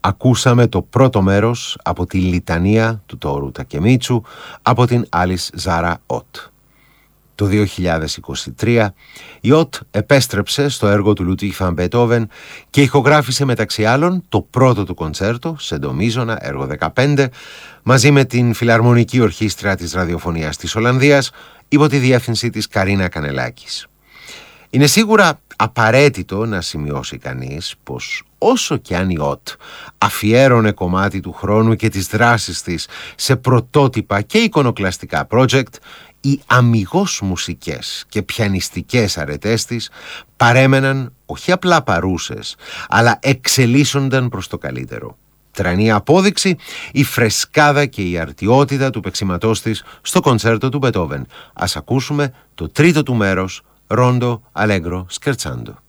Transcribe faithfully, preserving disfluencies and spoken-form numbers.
ακούσαμε το πρώτο μέρος από τη λιτανία του Τόρου Τακεμίτσου από την Alice Zara Ott. Το δύο χιλιάδες είκοσι τρία η Ott επέστρεψε στο έργο του Λούντβιγκ βαν Μπέτοβεν και ηχογράφησε μεταξύ άλλων το πρώτο του κοντσέρτο σε ντο μείζωνα, έργο δεκαπέντε, μαζί με την Φιλαρμονική Ορχήστρα της Ραδιοφωνίας της Ολλανδίας υπό τη διεύθυνση της Καρίνα Κανελάκης. Είναι σίγουρα απαραίτητο να σημειώσει κανείς πως όσο και αν η Ott αφιέρωνε κομμάτι του χρόνου και της δράσης της σε πρωτότυπα και εικονοκλαστικά project, οι αμιγώς μουσικές και πιανιστικές αρετές της παρέμεναν όχι απλά παρούσες, αλλά εξελίσσονταν προς το καλύτερο. Τρανή απόδειξη η φρεσκάδα και η αρτιότητα του παίξηματός της στο κοντσέρτο του Μπετόβεν. Ας ακούσουμε το τρίτο του μέρος, Rondo Allegro Scherzando.